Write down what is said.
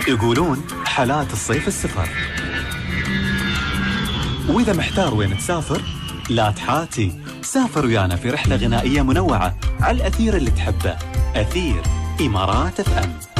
يقولون حالات الصيف السفر، وإذا محتار وين تسافر لا تحاتي، سافر ويانا في رحلة غنائية منوعة على الأثير اللي تحبه. أثير إمارات FM.